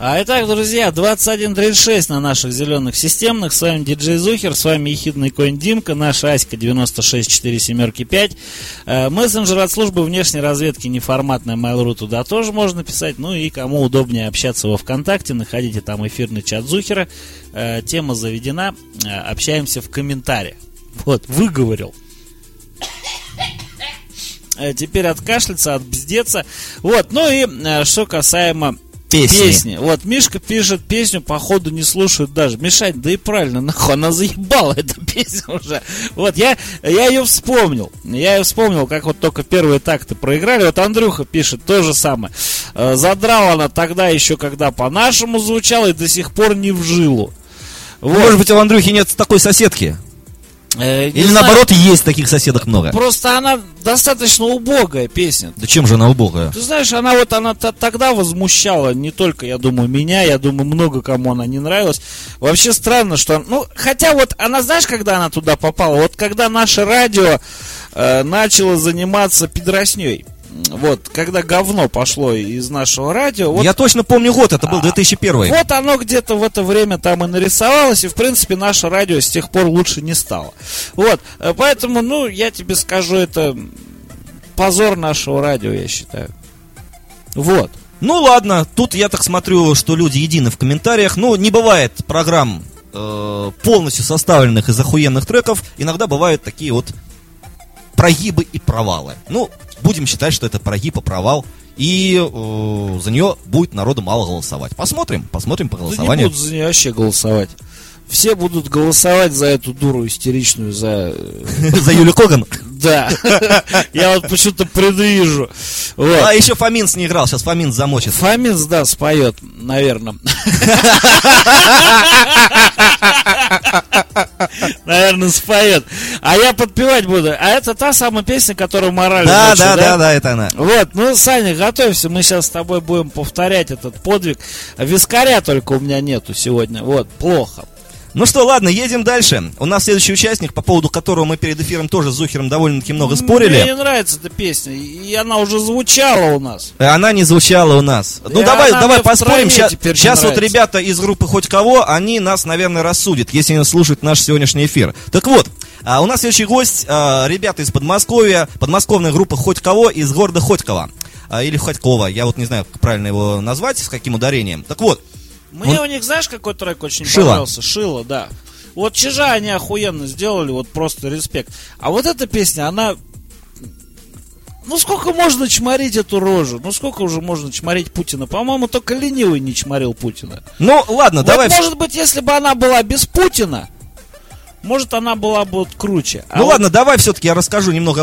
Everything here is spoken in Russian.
Итак, друзья, 21:36 на наших зеленых системных. С вами диджей Зухер, с вами ехидный конь Димка, наша Аська 96475. Мессенджер от службы внешней разведки неформатная Mail.ru, туда тоже можно писать. Ну и кому удобнее общаться во ВКонтакте, находите там эфирный чат Зухера. Тема заведена, общаемся в комментариях. Вот, выговорил. Теперь откашляться, отбздеться. Вот, ну и что касаемо песни. Вот, Мишка пишет песню, походу не слушают даже. Мишань, да и правильно, нахуй, она заебала, эта песня уже. Вот, я ее вспомнил. Я ее вспомнил, как вот только первые такты проиграли. Вот Андрюха пишет то же самое. Задрала она тогда еще, когда по-нашему звучала, и до сих пор не в жилу. Вот. Может быть, у Андрюхи нет такой соседки? Или наоборот, есть таких соседок много? Просто она достаточно убогая песня. Да чем же она убогая? Ты знаешь, она тогда возмущала не только, я думаю, меня, я думаю, много кому она не нравилась. Вообще странно, что... Ну, хотя вот она, знаешь, когда она туда попала? Вот когда наше радио начало заниматься пидросней. Вот, когда говно пошло из нашего радио. Вот, я точно помню год, это был 2001. Вот оно где-то в это время там и нарисовалось, и, в принципе, наше радио с тех пор лучше не стало. Вот, поэтому, ну, я тебе скажу, это позор нашего радио, я считаю. Вот. Ну, ладно, тут я так смотрю, что люди едины в комментариях. Ну, не бывает программ полностью составленных из охуенных треков. Иногда бывают такие вот прогибы и провалы. Ну, будем считать, что это прогиб и провал. И за нее будет народу мало голосовать. Посмотрим по голосованию. Да не будут за нее вообще голосовать. Все будут голосовать за эту дуру истеричную, за... За Юлю Коган? Да. Я вот почему-то предвижу. А еще Фоминс не играл, сейчас Фоминс замочит. Фоминс, да, споет, наверное. Наверное, споет. А я подпевать буду. А это та самая песня, которую морально мочит, да? Да, это она. Вот, ну, Саня, готовься, мы сейчас с тобой будем повторять этот подвиг. Вискаря только у меня нету сегодня, вот, плохо. Ну что, ладно, едем дальше. У нас следующий участник, по поводу которого мы перед эфиром тоже с Зухером довольно-таки много спорили. Мне не нравится эта песня, и она уже звучала у нас. Она не звучала у нас. Ну и давай поспорим. Сейчас вот нравится. Ребята из группы «Хоть кого», они нас, наверное, рассудят, если они слушают наш сегодняшний эфир. Так вот, у нас следующий гость, ребята из Подмосковья, подмосковная группа «Хоть кого» из города Хотьково. Или Хотькова, я вот не знаю, как правильно его назвать, с каким ударением. Так вот. Мне у них, знаешь, какой трек очень понравился? Шило, да. Вот Чижа они охуенно сделали, вот просто респект. А вот эта песня, она... Ну сколько можно чморить эту рожу? Ну сколько уже можно чморить Путина? По-моему, только ленивый не чморил Путина. Ну ладно, вот давай... Может быть, если бы она была без Путина, может, она была бы вот круче. Ну ладно, давай все-таки я расскажу немного